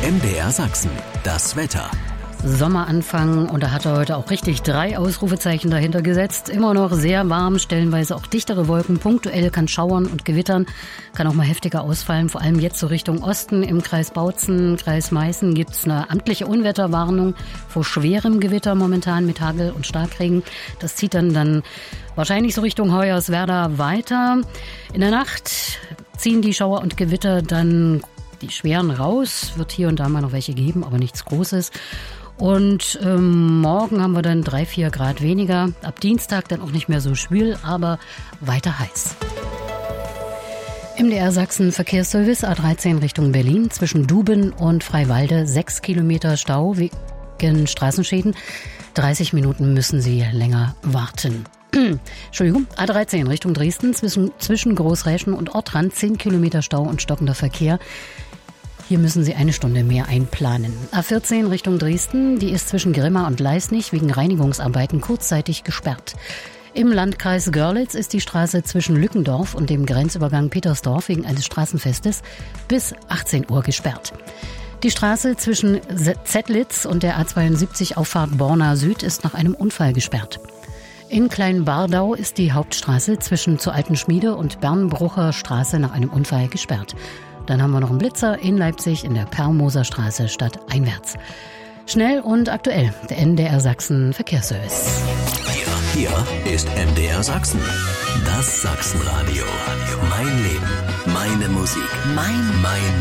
MDR Sachsen, das Wetter. Sommeranfang und da hat er heute auch richtig 3 Ausrufezeichen dahinter gesetzt. Immer noch sehr warm, stellenweise auch dichtere Wolken. Punktuell kann schauern und gewittern, kann auch mal heftiger ausfallen. Vor allem jetzt so Richtung Osten im Kreis Bautzen, Kreis Meißen gibt's eine amtliche Unwetterwarnung vor schwerem Gewitter momentan mit Hagel und Starkregen. Das zieht dann wahrscheinlich so Richtung Hoyerswerda weiter. In der Nacht ziehen die Schauer und Gewitter dann die schweren raus. Wird hier und da mal noch welche geben, aber nichts Großes. Und morgen haben wir dann 3-4 Grad weniger. Ab Dienstag dann auch nicht mehr so schwül, aber weiter heiß. MDR Sachsen Verkehrsservice A13 Richtung Berlin. Zwischen Duben und Freiwalde 6 Kilometer Stau wegen Straßenschäden. 30 Minuten müssen Sie länger warten. Entschuldigung, A13 Richtung Dresden. Zwischen Großräschen und Ortrand 10 Kilometer Stau und stockender Verkehr. Hier müssen Sie 1 Stunde mehr einplanen. A14 Richtung Dresden, die ist zwischen Grimma und Leisnig wegen Reinigungsarbeiten kurzzeitig gesperrt. Im Landkreis Görlitz ist die Straße zwischen Lückendorf und dem Grenzübergang Petersdorf wegen eines Straßenfestes bis 18 Uhr gesperrt. Die Straße zwischen Zettlitz und der A72 Auffahrt Borna Süd ist nach einem Unfall gesperrt. In Kleinbardau ist die Hauptstraße zwischen zur Alten Schmiede und Bernbrucher Straße nach einem Unfall gesperrt. Dann haben wir noch einen Blitzer in Leipzig in der Perlmoser Straße stadteinwärts. Schnell und aktuell, der MDR Sachsen Verkehrsservice. Hier ist MDR Sachsen. Das Sachsenradio. Mein Leben, meine Musik, mein